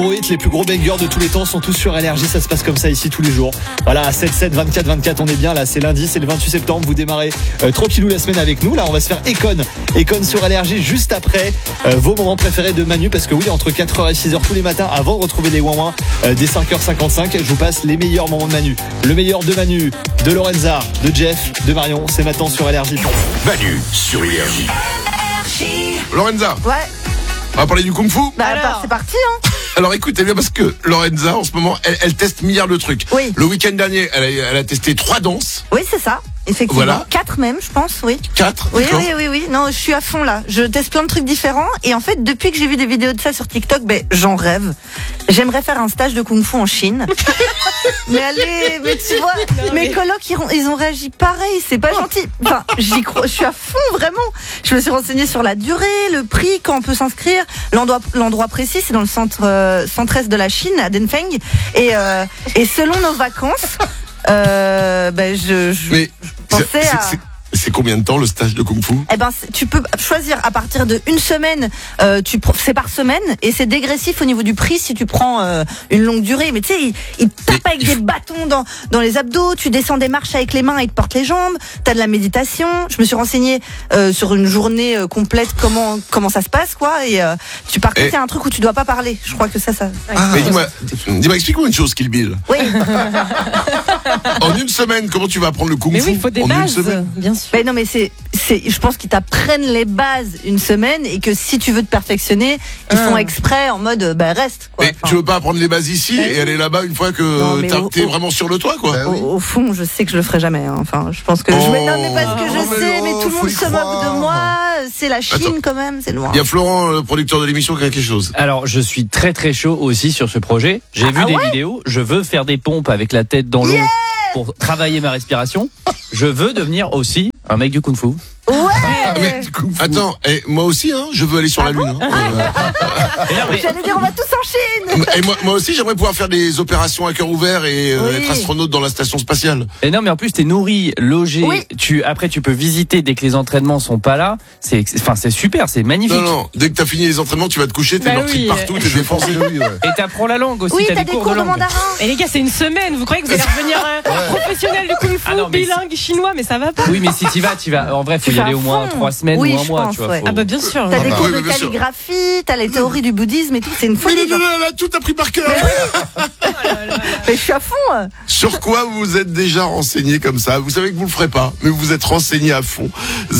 gros hits, les plus gros bangers de tous les temps sont tous sur LRJ. Ça se passe comme ça ici tous les jours. Voilà, à 7-7, 24-24, on est bien là. C'est lundi, c'est le 28 septembre. Vous démarrez tranquillou la semaine avec nous. Là, on va se faire Econ sur LRJ juste après vos moments préférés de Manu. Parce que oui, entre 4h et 6h tous les matins, avant de retrouver les ouin dès 5h55, je vous passe les meilleurs moments de Manu. Le meilleur de Manu, de Lorenza, de Jeff, de Marion. C'est maintenant sur LRJ. Manu sur LRJ. Lorenza. Ouais. On va parler du Kung Fu. Alors, c'est parti, hein. Alors écoutez bien, parce que Lorenza, en ce moment, elle teste milliards de trucs. Oui. Le week-end dernier, elle a testé 3 danses. Oui, c'est ça. Effectivement. Voilà. 4 même, je pense, oui. 4. Oui. Non, je suis à fond là. Je teste plein de trucs différents. Et en fait, depuis que j'ai vu des vidéos de ça sur TikTok, j'en rêve. J'aimerais faire un stage de Kung Fu en Chine. mais tu vois, mes colocs, ils ont réagi pareil. C'est pas gentil. Enfin, j'y crois. Je suis à fond, vraiment. Je me suis renseignée sur la durée, le prix, quand on peut s'inscrire. L'endroit précis, c'est dans le centre-est de la Chine, à Denfeng. Et selon nos vacances, je pensais à... C'est combien de temps le stage de Kung Fu? Tu peux choisir à partir de 1 semaine, c'est par semaine et c'est dégressif au niveau du prix si tu prends une longue durée. Mais tu sais, ils tapent avec des bâtons dans les abdos, tu descends des marches avec les mains et ils te portent les jambes, t'as de la méditation. Je me suis renseignée sur une journée complète comment ça se passe, quoi. Et par contre, il y a un truc où tu dois pas parler. Je crois que ça. Mais dis-moi, explique-moi une chose, Kill Bill. Oui. En 1 semaine, comment tu vas apprendre le Kung Fu? Mais oui, il faut des bases, bien sûr. Mais non, mais je pense qu'ils t'apprennent les bases 1 semaine et que si tu veux te perfectionner, ils font exprès en mode reste. Quoi. Mais tu veux pas apprendre les bases ici et aller là-bas une fois que t'es vraiment sur le toit, quoi? Au fond, je sais que je le ferai jamais. Hein. Enfin, je pense que non, mais parce que je sais, mais tout le monde se moque de moi. C'est la Chine quand même, c'est loin. Il y a Florent, le producteur de l'émission, qui a quelque chose. Alors, je suis très très chaud aussi sur ce projet. J'ai vu des vidéos. Je veux faire des pompes avec la tête dans l'eau pour travailler ma respiration. Je veux devenir aussi un mec du Kung Fu. Ouais. Attends, moi aussi, je veux aller sur la Lune. J'allais dire, on va tous en Chine. Et moi aussi, j'aimerais pouvoir faire des opérations à cœur ouvert et être astronaute dans la station spatiale. Et non, mais en plus, t'es nourri, logé. Oui. Après, tu peux visiter dès que les entraînements sont pas là. C'est super, c'est magnifique. Non, dès que t'as fini les entraînements, tu vas te coucher, t'es meurtri partout, t'es défoncé. Et t'apprends la langue aussi. Oui, t'as des cours de mandarin. Et les gars, c'est 1 semaine. Vous croyez que vous allez revenir professionnel du Kung Fu, bilingue, chinois, mais ça va pas. Oui, mais si t'y vas. En vrai, faut y aller au moins 3 semaines ou 1 mois. Pense, tu vois, Ah bah bien sûr. T'as des cours de calligraphie, t'as les théories du bouddhisme et tout. C'est une folie. Oui, là, tout a pris par cœur. Mais je suis à fond. Sur quoi vous vous êtes déjà renseigné comme ça? Vous savez que vous le ferez pas, mais vous vous êtes renseigné à fond.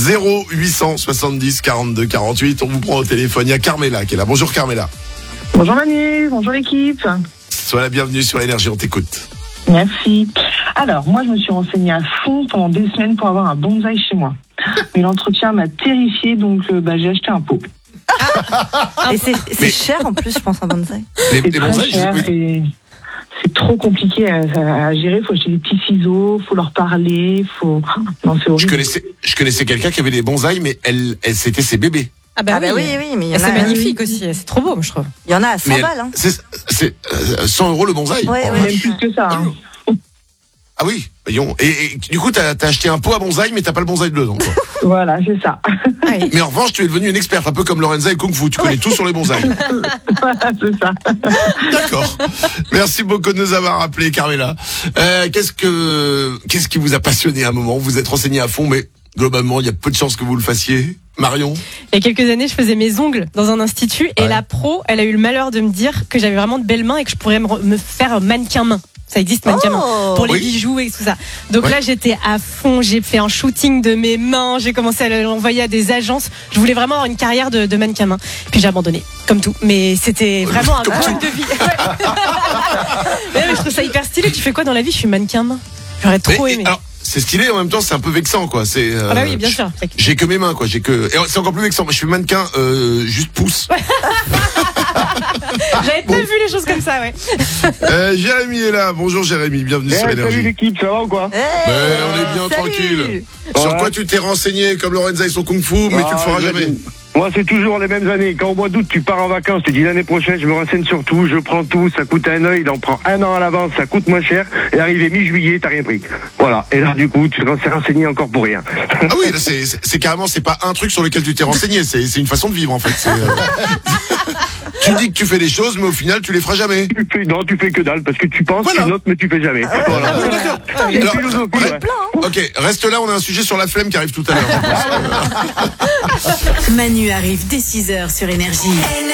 0870 42 48. On vous prend au téléphone. Il y a Carmela qui est là. Bonjour Carmela. Bonjour Manu, bonjour l'équipe. Sois la bienvenue sur LRJ, on t'écoute. Merci. Alors, moi, je me suis renseignée à fond pendant des semaines pour avoir un bonsaï chez moi. Mais l'entretien m'a terrifiée, donc j'ai acheté un pot. Et c'est cher en plus, je pense, un bonsaï. Les très bonsaïs, cher et c'est trop compliqué à gérer. Il faut acheter des petits ciseaux, il faut leur parler, Non, c'est horrible. Je connaissais quelqu'un qui avait des bonsaïs, mais elle c'était ses bébés. Ah bah oui, mais il y en a. C'est magnifique aussi, c'est trop beau, moi, je trouve. Il y en a à 100 balles. C'est 100 € le bonsaï. Ouais. Même plus que ça. Ah oui, voyons. Et du coup, t'as acheté un pot à bonsaï, mais t'as pas le bonsaï dedans, quoi. Voilà, c'est ça. Mais en revanche, tu es devenue une experte, un peu comme Lorenza et Kung Fu. Tu connais tout sur les bonsaïs. Voilà, c'est ça. D'accord. Merci beaucoup de nous avoir appelé, Carmela. Qu'est-ce qui vous a passionné à un moment? Vous êtes renseigné à fond, mais globalement, il y a peu de chances que vous le fassiez. Marion? Il y a quelques années, je faisais mes ongles dans un institut et la pro, elle a eu le malheur de me dire que j'avais vraiment de belles mains et que je pourrais me faire mannequin main. Ça existe, mannequin main, pour les bijoux et tout ça. Donc là, j'étais à fond. J'ai fait un shooting de mes mains. J'ai commencé à l'envoyer à des agences. Je voulais vraiment avoir une carrière de mannequin main. Puis j'ai abandonné, comme tout. Mais c'était vraiment un goal de vie. Mais je trouve ça hyper stylé. Tu fais quoi dans la vie? Je suis mannequin main. J'aurais trop aimé. Alors, c'est stylé, en même temps, c'est un peu vexant, quoi. Ah bah oui, bien sûr. J'ai que mes mains, quoi. Et c'est encore plus vexant. Je suis mannequin, juste pouce. J'avais pas vu les choses comme ça, ouais. Jérémy est là. Bonjour Jérémy, bienvenue sur LRJ. Salut l'équipe, ça va ou quoi? On est bien tranquille. Sur quoi tu t'es renseigné comme Lorenza et son Kung Fu, mais tu le feras jamais? Moi, c'est toujours les mêmes années. Quand au mois d'août, tu pars en vacances, tu dis l'année prochaine, je me renseigne sur tout, je prends tout, ça coûte un œil, il en prend 1 an à l'avance, ça coûte moins cher, et arrivé mi-juillet, t'as rien pris. Voilà. Et là, du coup, tu te renseigné encore pour rien. Ah oui, là, c'est carrément, c'est pas un truc sur lequel tu t'es renseigné, c'est une façon de vivre, en fait. Tu dis que tu fais des choses, mais au final, tu les feras jamais. Tu fais que dalle, parce que tu penses, tu notes, mais tu fais jamais. Voilà. D'accord. Alors, Alors, ok, reste là, on a un sujet sur la flemme qui arrive tout à l'heure. Manu arrive dès 6h sur Énergie.